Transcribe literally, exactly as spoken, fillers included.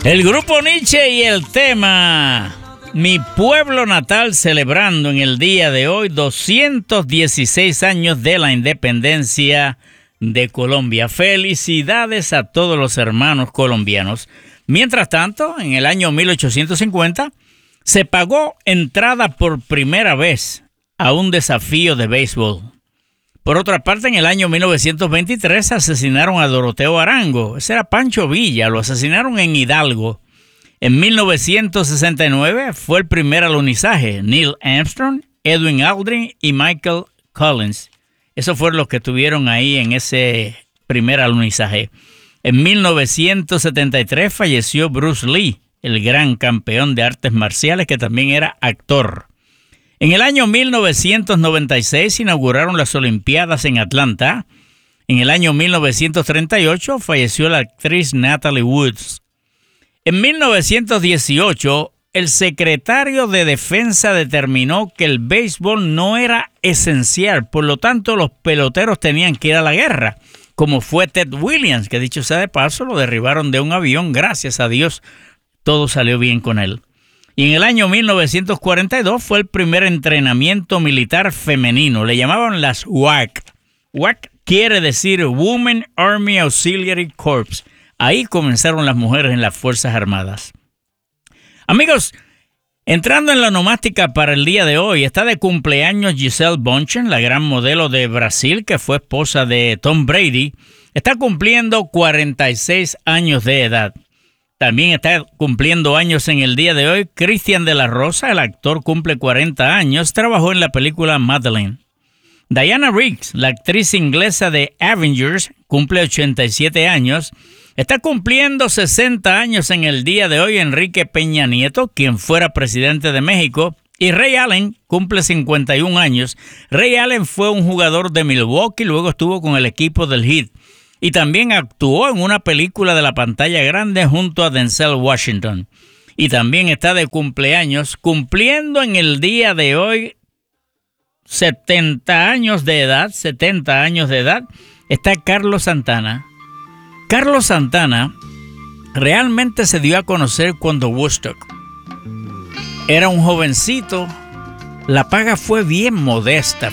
El grupo Nietzsche y el tema Mi pueblo natal, celebrando en el día de hoy doscientos dieciséis años de la independencia de Colombia. Felicidades a todos los hermanos colombianos. Mientras tanto, en el año mil ochocientos cincuenta se pagó entrada por primera vez a un desafío de béisbol. Por otra parte, en el año mil novecientos veintitrés asesinaron a Doroteo Arango. Ese era Pancho Villa, lo asesinaron en Hidalgo. En mil novecientos sesenta y nueve fue el primer alunizaje. Neil Armstrong, Edwin Aldrin y Michael Collins. Esos fueron los que estuvieron ahí en ese primer alunizaje. En mil novecientos setenta y tres falleció Bruce Lee, el gran campeón de artes marciales que también era actor. En el año mil novecientos noventa y seis inauguraron las Olimpiadas en Atlanta. En el año mil novecientos treinta y ocho falleció la actriz Natalie Woods. En mil novecientos dieciocho, el secretario de Defensa determinó que el béisbol no era esencial, por lo tanto los peloteros tenían que ir a la guerra, como fue Ted Williams, que dicho sea de paso, lo derribaron de un avión, gracias a Dios, todo salió bien con él. Y en el año mil novecientos cuarenta y dos fue el primer entrenamiento militar femenino, le llamaban las W A C. W A C quiere decir Women Army Auxiliary Corps. Ahí comenzaron las mujeres en las Fuerzas Armadas. Amigos, entrando en la onomástica para el día de hoy, está de cumpleaños Gisele Bündchen, la gran modelo de Brasil que fue esposa de Tom Brady. Está cumpliendo cuarenta y seis años de edad. También está cumpliendo años en el día de hoy Cristian de la Rosa, el actor, cumple cuarenta años, trabajó en la película Madeleine. Diana Riggs, la actriz inglesa de Avengers, cumple ochenta y siete años. Está cumpliendo sesenta años en el día de hoy Enrique Peña Nieto, quien fuera presidente de México. Y Ray Allen cumple cincuenta y un años. Ray Allen fue un jugador de Milwaukee, luego estuvo con el equipo del Heat. Y también actuó en una película de la pantalla grande junto a Denzel Washington. Y también está de cumpleaños, cumpliendo en el día de hoy setenta años de edad, setenta años de edad, está Carlos Santana. Carlos Santana realmente se dio a conocer cuando Woodstock. Era un jovencito, la paga fue bien modesta.